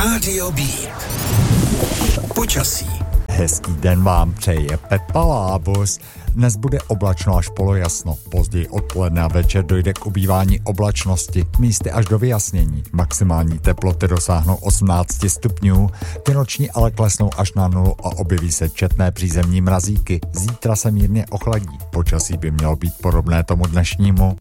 Rádio Beat. Počasí. Hezký den vám přeje Pepa Lábus. Dnes bude oblačno až polojasno. Později odpoledne a večer dojde k ubývání oblačnosti, místy až do vyjasnění. Maximální teploty dosáhnou 18 stupňů, ty noční ale klesnou až na 0 a objeví se četné přízemní mrazíky. Zítra se mírně ochladí. Počasí by mělo být podobné tomu dnešnímu.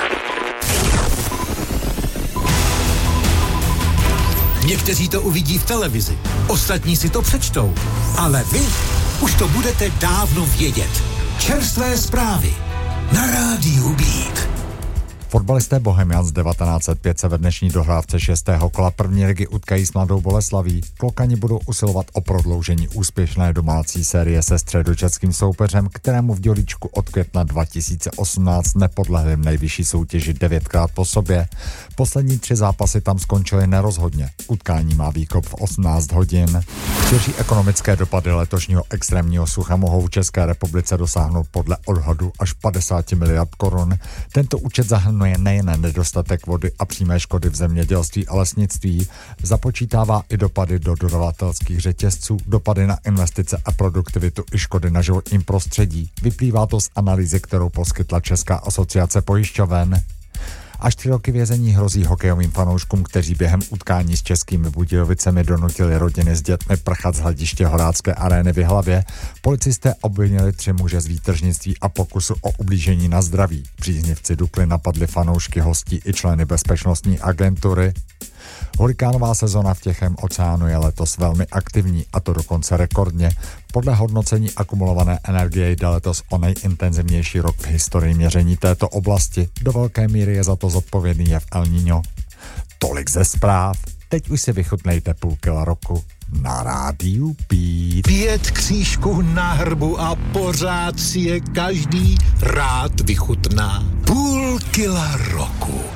Někteří to uvidí v televizi, ostatní si to přečtou, ale vy už to budete dávno vědět. Čerstvé zprávy na Rádiu Beat. Fotbalisté Bohemians 1905 se ve dnešní dohrávce 6. kola první ligy utkají s Mladou Boleslaví. Klokani budou usilovat o prodloužení úspěšné domácí série se středočeským soupeřem, kterému v Dělíčku od května 2018 nepodlehli v nejvyšší soutěži 9krát po sobě. Poslední 3 zápasy tam skončily nerozhodně. Utkání má výkop v 18 hodin. Širší ekonomické dopady letošního extrémního sucha mohou v České republice dosáhnout podle odhadu až 50 miliard korun. Tento účet zahrnuje nejen nedostatek vody a přímé škody v zemědělství a lesnictví, započítává i dopady do dodavatelských řetězců, dopady na investice a produktivitu i škody na životním prostředí. Vyplývá to z analýzy, kterou poskytla Česká asociace pojišťoven. Až 3 roky vězení hrozí hokejovým fanouškům, kteří během utkání s Českými Budějovicemi donutili rodiny s dětmi prchat z hlediště Horácké arény v Jihlavě. Policisté obvinili 3 muže z výtržnictví a pokusu o ublížení na zdraví. Příznivci Dukly napadli fanoušky, hostí i členy bezpečnostní agentury. Hurikánová sezona v Tichém oceánu je letos velmi aktivní, a to dokonce rekordně. Podle hodnocení akumulované energie jde letos o nejintenzivnější rok v historii měření této oblasti. Do velké míry je za to zodpovědný jev El Niño. Tolik ze zpráv. Teď už si vychutnejte půl kila roku na Rádiu Beat. 5 křížků na hrbu a pořád si je každý rád vychutná. Půl kila roku.